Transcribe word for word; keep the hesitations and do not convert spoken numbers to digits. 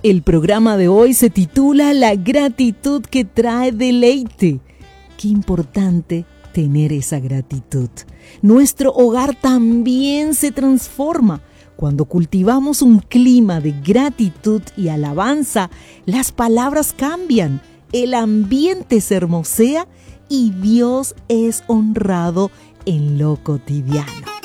El programa de hoy se titula La gratitud que trae deleite. Qué importante tener esa gratitud. Nuestro hogar también se transforma. Cuando cultivamos un clima de gratitud y alabanza, las palabras cambian, el ambiente se hermosea y Dios es honrado en lo cotidiano.